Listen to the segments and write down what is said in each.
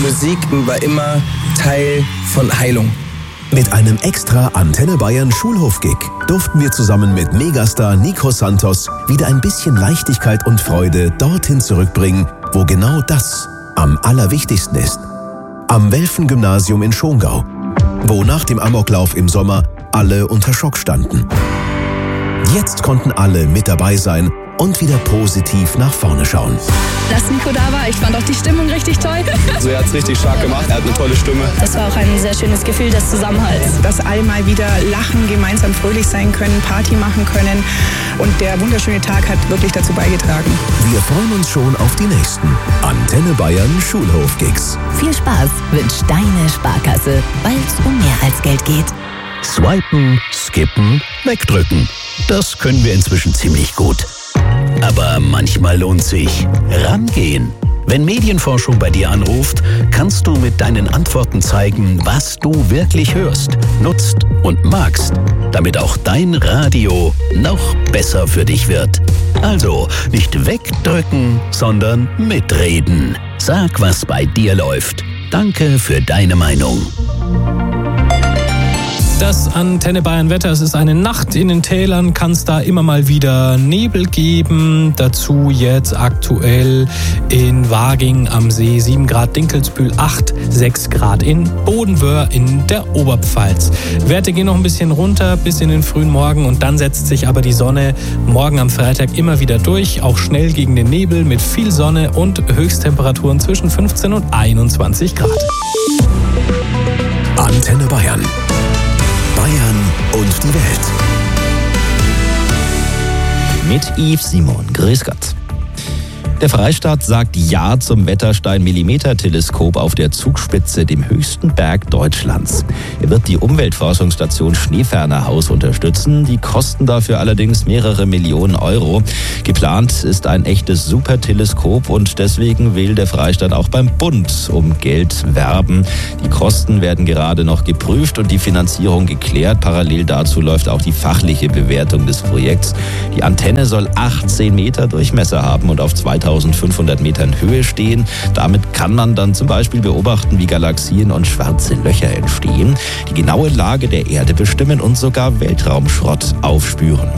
Musik war immer Teil von Heilung. Mit einem extra Antenne Bayern Schulhof-Gig durften wir zusammen mit Megastar Nico Santos wieder ein bisschen Leichtigkeit und Freude dorthin zurückbringen, wo genau das am allerwichtigsten ist. Am Welfen-Gymnasium in Schongau, wo nach dem Amoklauf im Sommer alle unter Schock standen. Jetzt konnten alle mit dabei sein und wieder positiv nach vorne schauen. Dass Nico da war, ich fand auch die Stimmung richtig toll. Also er hat es richtig stark gemacht, er hat eine tolle Stimme. Das war auch ein sehr schönes Gefühl des Zusammenhalts. Dass alle mal wieder lachen, gemeinsam fröhlich sein können, Party machen können. Und der wunderschöne Tag hat wirklich dazu beigetragen. Wir freuen uns schon auf die nächsten Antenne Bayern Schulhof-Gigs. Viel Spaß wünscht deine Sparkasse, weil es um mehr als Geld geht. Swipen, skippen, wegdrücken. Das können wir inzwischen ziemlich gut. Aber manchmal lohnt sich rangehen. Wenn Medienforschung bei dir anruft, kannst du mit deinen Antworten zeigen, was du wirklich hörst, nutzt und magst, damit auch dein Radio noch besser für dich wird. Also nicht wegdrücken, sondern mitreden. Sag, was bei dir läuft. Danke für deine Meinung. Das Antenne Bayern Wetter, es ist eine Nacht in den Tälern, kann es da immer mal wieder Nebel geben. Dazu jetzt aktuell in Waging am See 7 Grad, Dinkelsbühl 8, 6 Grad in Bodenwöhr in der Oberpfalz. Werte gehen noch ein bisschen runter bis in den frühen Morgen und dann setzt sich aber die Sonne morgen am Freitag immer wieder durch, auch schnell gegen den Nebel mit viel Sonne und Höchsttemperaturen zwischen 15 und 21 Grad. Antenne Bayern. Bayern und die Welt. Mit Yves Simon. Grüß Gott. Der Freistaat sagt Ja zum Wetterstein-Millimeter-Teleskop auf der Zugspitze, dem höchsten Berg Deutschlands. Er wird die Umweltforschungsstation Schneefernerhaus unterstützen. Die kosten dafür allerdings mehrere Millionen Euro. Geplant ist ein echtes Superteleskop und deswegen will der Freistaat auch beim Bund um Geld werben. Die Kosten werden gerade noch geprüft und die Finanzierung geklärt. Parallel dazu läuft auch die fachliche Bewertung des Projekts. Die Antenne soll 18 Meter Durchmesser haben und auf 2500 Metern Höhe stehen. Damit kann man dann zum Beispiel beobachten, wie Galaxien und schwarze Löcher entstehen, die genaue Lage der Erde bestimmen und sogar Weltraumschrott aufspüren.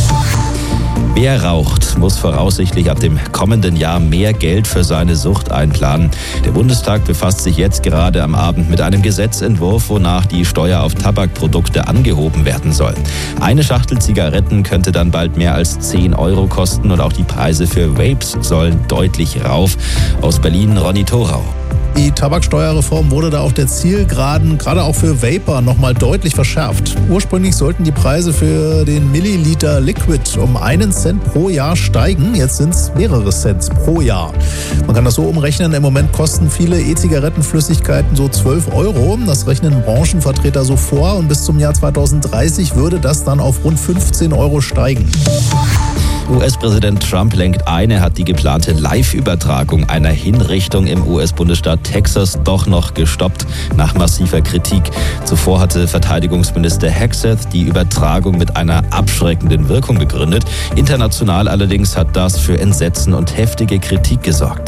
Wer raucht, muss voraussichtlich ab dem kommenden Jahr mehr Geld für seine Sucht einplanen. Der Bundestag befasst sich jetzt gerade am Abend mit einem Gesetzentwurf, wonach die Steuer auf Tabakprodukte angehoben werden soll. Eine Schachtel Zigaretten könnte dann bald mehr als 10 Euro kosten und auch die Preise für Vapes sollen deutlich rauf. Aus Berlin Ronny Thorau. Die Tabaksteuerreform wurde da auf der Zielgeraden, gerade auch für Vapor, nochmal deutlich verschärft. Ursprünglich sollten die Preise für den Milliliter Liquid um 1 Cent pro Jahr steigen. Jetzt sind es mehrere Cents pro Jahr. Man kann das so umrechnen. Im Moment kosten viele E-Zigarettenflüssigkeiten so 12 Euro. Das rechnen Branchenvertreter so vor. Und bis zum Jahr 2030 würde das dann auf rund 15 Euro steigen. US-Präsident Trump lenkt ein, er hat die geplante Live-Übertragung einer Hinrichtung im US-Bundesstaat Texas doch noch gestoppt, nach massiver Kritik. Zuvor hatte Verteidigungsminister Hegseth die Übertragung mit einer abschreckenden Wirkung begründet. International allerdings hat das für Entsetzen und heftige Kritik gesorgt.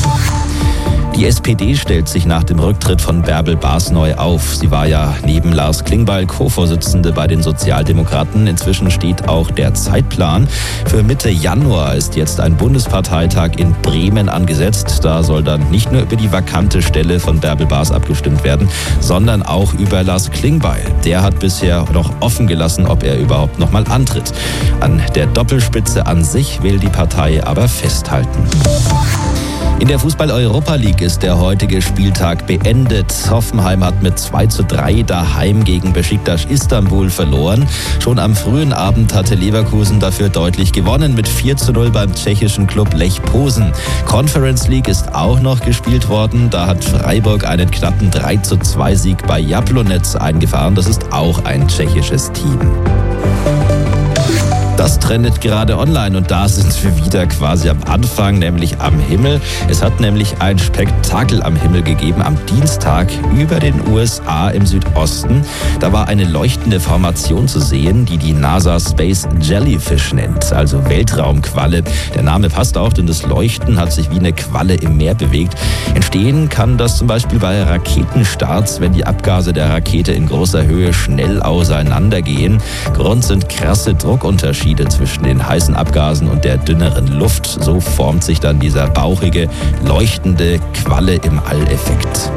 Die SPD stellt sich nach dem Rücktritt von Bärbel Bas neu auf. Sie war ja neben Lars Klingbeil Co-Vorsitzende bei den Sozialdemokraten. Inzwischen steht auch der Zeitplan. Für Mitte Januar ist jetzt ein Bundesparteitag in Bremen angesetzt. Da soll dann nicht nur über die vakante Stelle von Bärbel Bas abgestimmt werden, sondern auch über Lars Klingbeil. Der hat bisher noch offen gelassen, ob er überhaupt noch mal antritt. An der Doppelspitze an sich will die Partei aber festhalten. In der Fußball-Europa League ist der heutige Spieltag beendet. Hoffenheim hat mit 2:3 daheim gegen Beşiktaş Istanbul verloren. Schon am frühen Abend hatte Leverkusen dafür deutlich gewonnen mit 4:0 beim tschechischen Klub Lech Posen. Conference League ist auch noch gespielt worden. Da hat Freiburg einen knappen 3:2-Sieg bei Jablonec eingefahren. Das ist auch ein tschechisches Team. Das trendet gerade online und da sind wir wieder quasi am Anfang, nämlich am Himmel. Es hat nämlich ein Spektakel am Himmel gegeben am Dienstag über den USA im Südosten. Da war eine leuchtende Formation zu sehen, die NASA Space Jellyfish nennt, also Weltraumqualle. Der Name passt auch, denn das Leuchten hat sich wie eine Qualle im Meer bewegt. Entstehen kann das zum Beispiel bei Raketenstarts, wenn die Abgase der Rakete in großer Höhe schnell auseinandergehen. Grund sind krasse Druckunterschiede zwischen den heißen Abgasen und der dünneren Luft. So formt sich dann dieser bauchige, leuchtende Qualle im All-Effekt.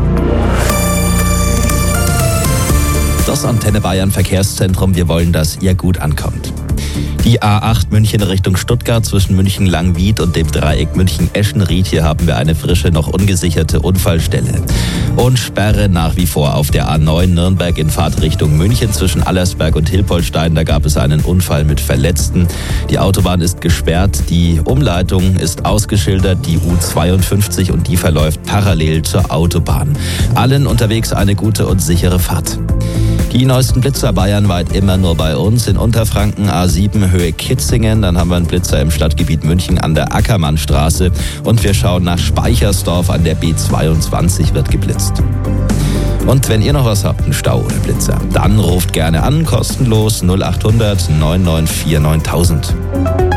Das Antenne Bayern Verkehrszentrum, wir wollen, dass ihr gut ankommt. Die A8 München Richtung Stuttgart zwischen München-Langwied und dem Dreieck München-Eschenried. Hier haben wir eine frische, noch ungesicherte Unfallstelle. Und Sperre nach wie vor auf der A9 Nürnberg in Fahrtrichtung München zwischen Allersberg und Hilpoltstein. Da gab es einen Unfall mit Verletzten. Die Autobahn ist gesperrt, die Umleitung ist ausgeschildert, die U52 und die verläuft parallel zur Autobahn. Allen unterwegs eine gute und sichere Fahrt. Die neuesten Blitzer bayernweit immer nur bei uns. In Unterfranken A7 Höhe Kitzingen. Dann haben wir einen Blitzer im Stadtgebiet München an der Ackermannstraße. Und wir schauen nach Speichersdorf an der B22 wird geblitzt. Und wenn ihr noch was habt, einen Stau oder Blitzer, dann ruft gerne an, kostenlos 0800 994 9000.